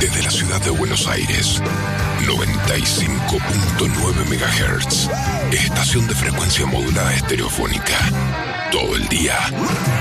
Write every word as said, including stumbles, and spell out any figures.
Desde la ciudad de Buenos Aires, noventa y cinco punto nueve megahertz. Estación de frecuencia modulada estereofónica. Todo el día.